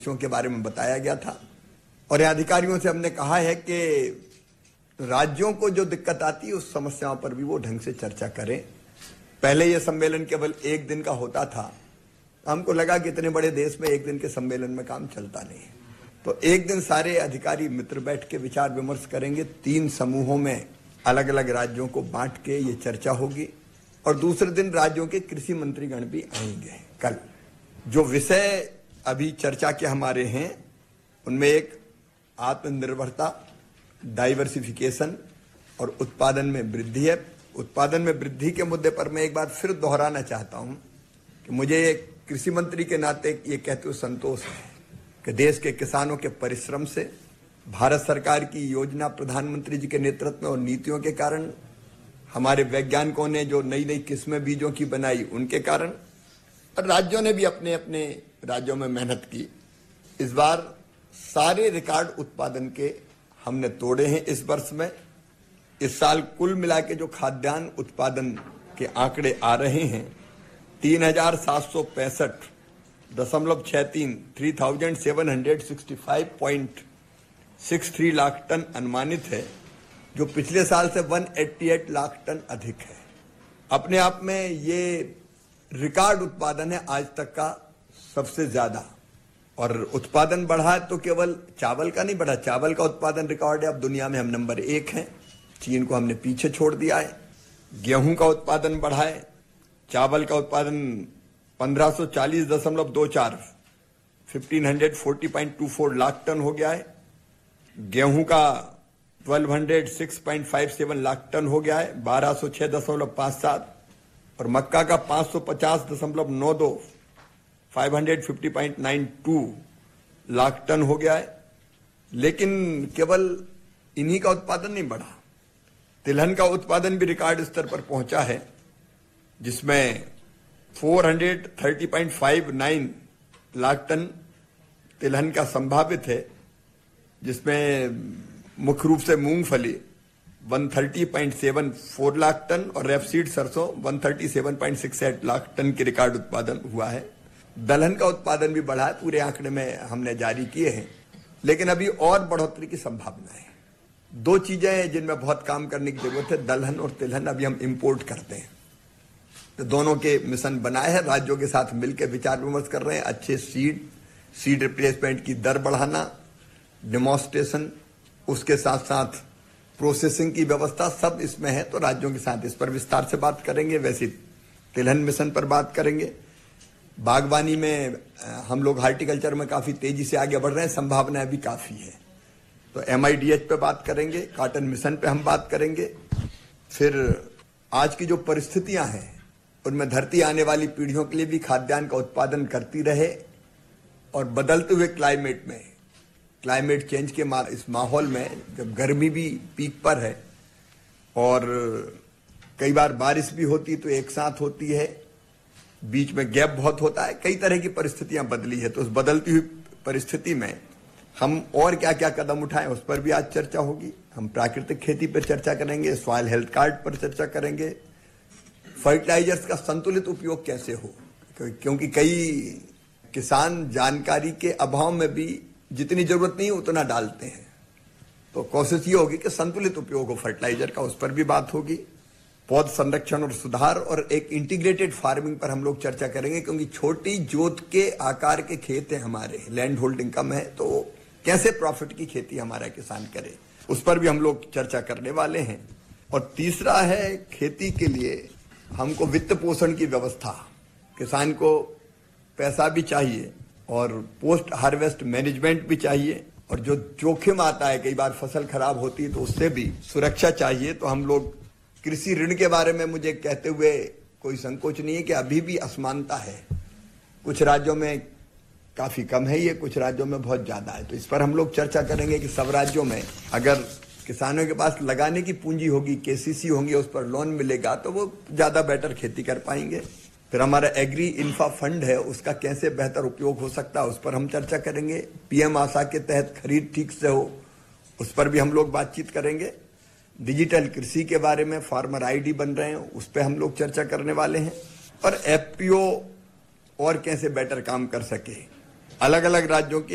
के बारे में बताया गया था और अधिकारियों से हमने कहा है कि राज्यों को जो दिक्कत आती है उस समस्याओं पर भी वो ढंग से चर्चा करें। पहले ये सम्मेलन केवल एक दिन का होता था, हमको लगा कि इतने बड़े देश में एक दिन के सम्मेलन में काम चलता नहीं है, तो एक दिन सारे अधिकारी मित्र बैठ के विचार विमर्श करेंगे। 3 समूहों में अलग अलग राज्यों को बांट के ये चर्चा होगी और दूसरे दिन राज्यों के कृषि मंत्रीगण भी आएंगे। कल जो विषय अभी चर्चा के हमारे हैं उनमें एक आत्मनिर्भरता, डाइवर्सिफिकेशन और उत्पादन में वृद्धि है। उत्पादन में वृद्धि के मुद्दे पर मैं एक बार फिर दोहराना चाहता हूं कि मुझे एक कृषि मंत्री के नाते ये कहते हुए संतोष है कि देश के किसानों के परिश्रम से, भारत सरकार की योजना, प्रधानमंत्री जी के नेतृत्व में और नीतियों के कारण, हमारे वैज्ञानिकों ने जो नई नई किस्में बीजों की बनाई उनके कारण, और राज्यों ने भी अपने अपने राज्यों में मेहनत की, इस बार सारे रिकॉर्ड उत्पादन के हमने तोड़े हैं। इस वर्ष में, इस साल कुल मिला के जो खाद्यान्न उत्पादन के आंकड़े आ रहे हैं 3765.63 3765.63 लाख टन अनुमानित है, जो पिछले साल से 188 लाख टन अधिक है। अपने आप में ये रिकॉर्ड उत्पादन है आज तक का सबसे ज्यादा। और उत्पादन बढ़ा तो केवल चावल का नहीं बढ़ा, चावल का उत्पादन रिकॉर्ड है, अब दुनिया में हम नंबर 1 हैं, चीन को हमने पीछे छोड़ दिया है। गेहूं का उत्पादन बढ़ा है, चावल का उत्पादन 1540.24 1540.24 लाख टन हो गया है। गेहूं का 1206.57 लाख टन हो गया है, 1206.57, और मक्का का 550.92 550.92 लाख टन हो गया है। लेकिन केवल इन्हीं का उत्पादन नहीं बढ़ा, तिलहन का उत्पादन भी रिकॉर्ड स्तर पर पहुंचा है, जिसमें 430.59 लाख टन तिलहन का संभावित है, जिसमें मुख्य रूप से मूंगफली 130.74 लाख टन और रेपसीड सरसों 137.68 लाख टन के रिकॉर्ड उत्पादन हुआ है। दलहन का उत्पादन भी बढ़ा है, पूरे आंकड़े में हमने जारी किए हैं, लेकिन अभी और बढ़ोतरी की संभावना है। 2 चीजें हैं जिनमें बहुत काम करने की जरूरत है, दलहन और तिलहन अभी हम इंपोर्ट करते हैं, तो दोनों के मिशन बनाए हैं, राज्यों के साथ मिलकर विचार विमर्श कर रहे हैं। अच्छे सीड रिप्लेसमेंट की दर बढ़ाना, डेमोन्स्ट्रेशन, उसके साथ साथ प्रोसेसिंग की व्यवस्था, सब इसमें है, तो राज्यों के साथ इस पर विस्तार से बात करेंगे। वैसे तिलहन मिशन पर बात करेंगे। बागवानी में हम लोग हार्टिकल्चर में काफी तेजी से आगे बढ़ रहे हैं, संभावनाएं भी काफी है, तो MIDH पे बात करेंगे, कॉटन मिशन पे हम बात करेंगे। फिर आज की जो परिस्थितियां हैं उनमें धरती आने वाली पीढ़ियों के लिए भी खाद्यान्न का उत्पादन करती रहे, और बदलते हुए क्लाइमेट में, क्लाइमेट चेंज के इस माहौल में, जब गर्मी भी पीक पर है और कई बार बारिश भी होती तो एक साथ होती है, बीच में गैप बहुत होता है, कई तरह की परिस्थितियां बदली है, तो उस बदलती हुई परिस्थिति में हम और क्या क्या कदम उठाएं उस पर भी आज चर्चा होगी। हम प्राकृतिक खेती पर चर्चा करेंगे, सॉइल हेल्थ कार्ड पर चर्चा करेंगे, फर्टिलाइजर्स का संतुलित उपयोग कैसे हो, क्योंकि कई किसान जानकारी के अभाव में भी जितनी जरूरत नहीं उतना डालते हैं, तो कोशिश ये होगी कि संतुलित उपयोग हो फर्टिलाइजर का, उस पर भी बात होगी। पौध संरक्षण और सुधार और एक इंटीग्रेटेड फार्मिंग पर हम लोग चर्चा करेंगे, क्योंकि छोटी जोत के आकार के खेत हैं हमारे, लैंड होल्डिंग कम है, तो कैसे प्रॉफिट की खेती हमारा किसान करे, उस पर भी हम लोग चर्चा करने वाले हैं। और तीसरा है, खेती के लिए हमको वित्त पोषण की व्यवस्था, किसान को पैसा भी चाहिए और पोस्ट हार्वेस्ट मैनेजमेंट भी चाहिए, और जो जोखिम आता है, कई बार फसल खराब होती है तो उससे भी सुरक्षा चाहिए। तो हम लोग कृषि ऋण के बारे में मुझे कहते हुए कोई संकोच नहीं है कि अभी भी असमानता है, कुछ राज्यों में काफी कम है ये, कुछ राज्यों में बहुत ज्यादा है, तो इस पर हम लोग चर्चा करेंगे कि सब राज्यों में अगर किसानों के पास लगाने की पूंजी होगी, KCC होंगी, उस पर लोन मिलेगा तो वो ज्यादा बेटर खेती कर पाएंगे। फिर हमारा एग्री इंफ्रा फंड है, उसका कैसे बेहतर उपयोग हो सकता है उस पर हम चर्चा करेंगे। PM आशा के तहत खरीद ठीक से हो, उस पर भी हम लोग बातचीत करेंगे। डिजिटल कृषि के बारे में फार्मर ID बन रहे हैं, उस पर हम लोग चर्चा करने वाले हैं। और FPO और कैसे बेटर काम कर सके। अलग अलग राज्यों के